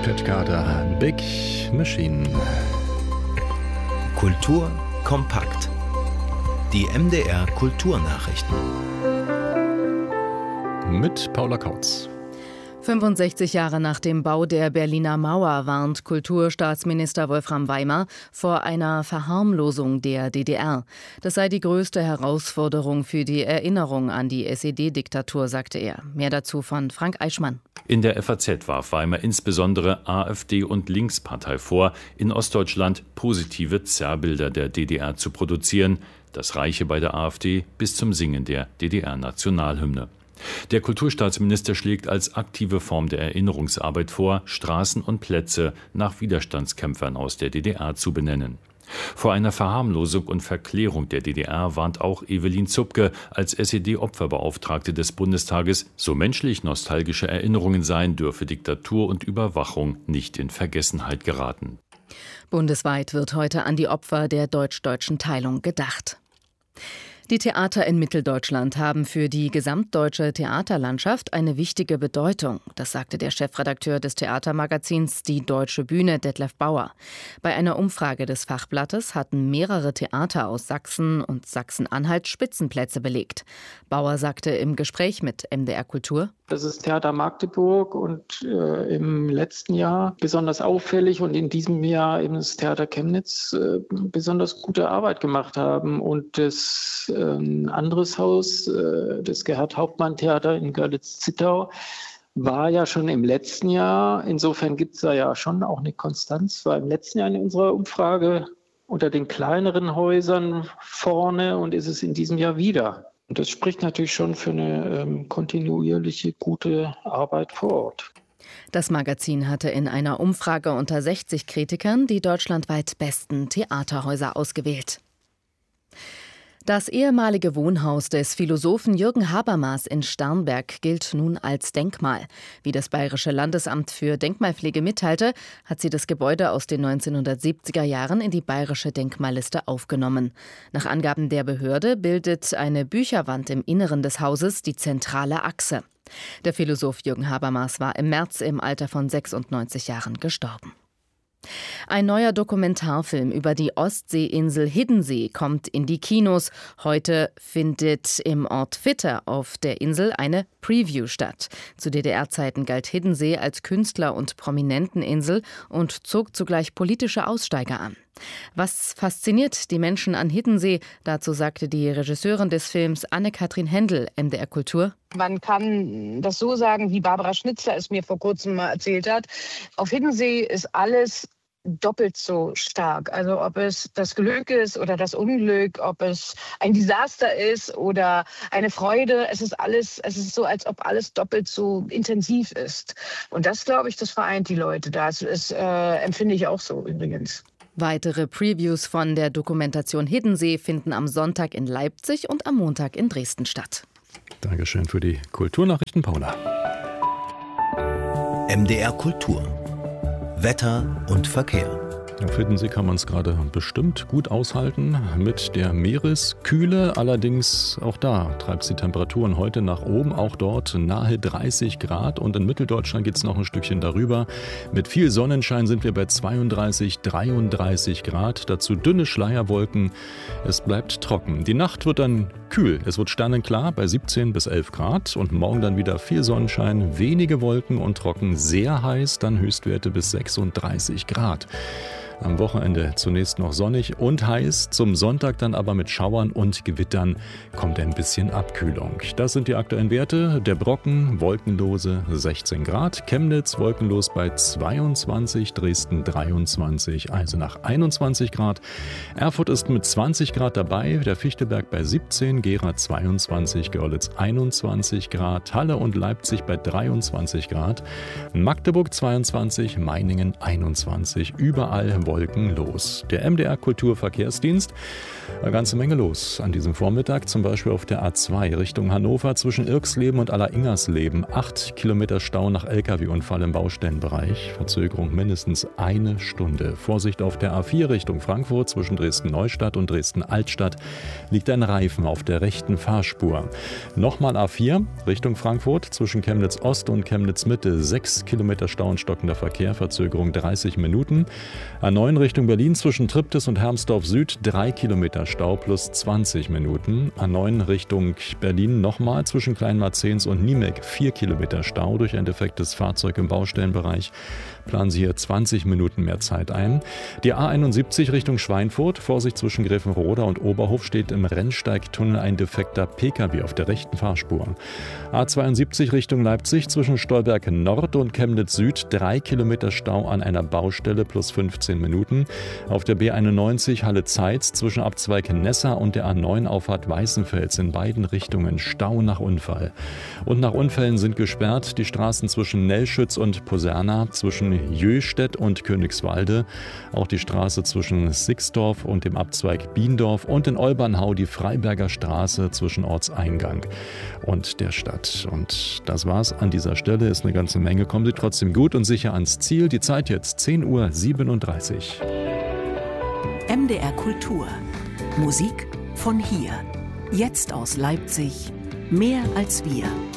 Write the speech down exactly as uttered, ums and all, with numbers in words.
Stuttgarter Big Machine. Kultur kompakt. Die M D R Kulturnachrichten. Mit Paula Kautz. fünfundsechzig Jahre nach dem Bau der Berliner Mauer warnt Kulturstaatsminister Wolfram Weimer vor einer Verharmlosung der D D R. Das sei die größte Herausforderung für die Erinnerung an die S E D-Diktatur, sagte er. Mehr dazu von Frank Eichmann. In der F A Z warf Weimer insbesondere AfD und Linkspartei vor, in Ostdeutschland positive Zerrbilder der D D R zu produzieren. Das reiche bei der AfD bis zum Singen der D D R-Nationalhymne. Der Kulturstaatsminister schlägt als aktive Form der Erinnerungsarbeit vor, Straßen und Plätze nach Widerstandskämpfern aus der D D R zu benennen. Vor einer Verharmlosung und Verklärung der D D R warnt auch Evelyn Zupke als S E D-Opferbeauftragte des Bundestages, so menschlich nostalgische Erinnerungen seien, dürfe Diktatur und Überwachung nicht in Vergessenheit geraten. Bundesweit wird heute an die Opfer der deutsch-deutschen Teilung gedacht. Die Theater in Mitteldeutschland haben für die gesamtdeutsche Theaterlandschaft eine wichtige Bedeutung. Das sagte der Chefredakteur des Theatermagazins Die Deutsche Bühne, Detlef Bauer. Bei einer Umfrage des Fachblattes hatten mehrere Theater aus Sachsen und Sachsen-Anhalt Spitzenplätze belegt. Bauer sagte im Gespräch mit M D R Kultur: Das ist Theater Magdeburg und äh, im letzten Jahr besonders auffällig und in diesem Jahr eben das Theater Chemnitz äh, besonders gute Arbeit gemacht haben. Und das äh, ein anderes Haus, äh, das Gerhard-Hauptmann-Theater in Görlitz-Zittau, war ja schon im letzten Jahr. Insofern gibt es da ja schon auch eine Konstanz. War im letzten Jahr in unserer Umfrage unter den kleineren Häusern vorne und ist es in diesem Jahr wieder. Und das spricht natürlich schon für eine ähm, kontinuierliche, gute Arbeit vor Ort. Das Magazin hatte in einer Umfrage unter sechzig Kritikern die deutschlandweit besten Theaterhäuser ausgewählt. Das ehemalige Wohnhaus des Philosophen Jürgen Habermas in Starnberg gilt nun als Denkmal. Wie das Bayerische Landesamt für Denkmalpflege mitteilte, hat sie das Gebäude aus den neunzehnhundertsiebziger Jahren in die bayerische Denkmalliste aufgenommen. Nach Angaben der Behörde bildet eine Bücherwand im Inneren des Hauses die zentrale Achse. Der Philosoph Jürgen Habermas war im März im Alter von sechsundneunzig Jahren gestorben. Ein neuer Dokumentarfilm über die Ostseeinsel Hiddensee kommt in die Kinos. Heute findet im Ort Witte auf der Insel eine Preview statt. Zu D D R-Zeiten galt Hiddensee als Künstler- und Prominenteninsel und zog zugleich politische Aussteiger an. Was fasziniert die Menschen an Hiddensee? Dazu sagte die Regisseurin des Films Anne-Kathrin Händel, M D R Kultur: Man kann das so sagen, wie Barbara Schnitzler es mir vor kurzem mal erzählt hat. Auf Hiddensee ist alles doppelt so stark. Also ob es das Glück ist oder das Unglück, ob es ein Desaster ist oder eine Freude. Es ist alles, es ist so, als ob alles doppelt so intensiv ist. Und das, glaube ich, das vereint die Leute. Das ist, äh, empfinde ich auch so übrigens. Weitere Previews von der Dokumentation Hiddensee finden am Sonntag in Leipzig und am Montag in Dresden statt. Dankeschön für die Kulturnachrichten, Paula. M D R Kultur. Wetter und Verkehr. Auf Hiddensee kann man es gerade bestimmt gut aushalten mit der Meereskühle. Allerdings auch da treibt es die Temperaturen heute nach oben. Auch dort nahe dreißig Grad. Und in Mitteldeutschland geht es noch ein Stückchen darüber. Mit viel Sonnenschein sind wir bei zweiunddreißig, dreiunddreißig Grad. Dazu dünne Schleierwolken. Es bleibt trocken. Die Nacht wird dann kühl. Es wird sternenklar bei siebzehn bis elf Grad. Und morgen dann wieder viel Sonnenschein, wenige Wolken und trocken. Sehr heiß, dann Höchstwerte bis sechsunddreißig Grad. Am Wochenende zunächst noch sonnig und heiß, zum Sonntag dann aber mit Schauern und Gewittern kommt ein bisschen Abkühlung. Das sind die aktuellen Werte. Der Brocken, wolkenlose sechzehn Grad, Chemnitz wolkenlos bei zweiundzwanzig, Dresden dreiundzwanzig, Eisenach einundzwanzig Grad. Erfurt ist mit zwanzig Grad dabei, der Fichtelberg bei siebzehn, Gera zweiundzwanzig, Görlitz einundzwanzig Grad, Halle und Leipzig bei dreiundzwanzig Grad, Magdeburg zweiundzwanzig, Meiningen einundzwanzig, überall wolkenlos. Der M D R Kulturverkehrsdienst, eine ganze Menge los an diesem Vormittag, zum Beispiel auf der A zwei Richtung Hannover zwischen Irksleben und Alleringers-Leben. Acht Kilometer Stau nach L K W-Unfall im Baustellenbereich. Verzögerung mindestens eine Stunde. Vorsicht auf der A vier Richtung Frankfurt zwischen Dresden-Neustadt und Dresden-Altstadt liegt ein Reifen auf der rechten Fahrspur. Nochmal A vier Richtung Frankfurt zwischen Chemnitz-Ost und Chemnitz-Mitte. Sechs Kilometer Stau und stockender Verkehr, Verzögerung dreißig Minuten. A neun Richtung Berlin zwischen Triptis und Hermsdorf Süd. Drei Kilometer Stau plus zwanzig Minuten. A neun Richtung Berlin nochmal zwischen Kleinmarzens und Niemek. Vier Kilometer Stau durch ein defektes Fahrzeug im Baustellenbereich. Planen Sie hier zwanzig Minuten mehr Zeit ein. Die A einundsiebzig Richtung Schweinfurt. Vorsicht zwischen Grevenroda und Oberhof steht im Rennsteigtunnel ein defekter P K W auf der rechten Fahrspur. A zweiundsiebzig Richtung Leipzig zwischen Stolberg Nord und Chemnitz Süd. Drei Kilometer Stau an einer Baustelle plus fünfzehn Minuten. Auf der B einundneunzig Halle Zeitz zwischen Abzweig Nessa und der A neun Auffahrt Weißenfels in beiden Richtungen Stau nach Unfall. Und nach Unfällen sind gesperrt die Straßen zwischen Nellschütz und Poserna, zwischen Jöstedt und Königswalde, auch die Straße zwischen Sixdorf und dem Abzweig Biendorf und in Olbernhau die Freiberger Straße zwischen Ortseingang und der Stadt. Und das war's an dieser Stelle, ist eine ganze Menge. Kommen Sie trotzdem gut und sicher ans Ziel. Die Zeit jetzt zehn Uhr siebenunddreißig. M D R Kultur. Musik von hier. Jetzt aus Leipzig. Mehr als wir.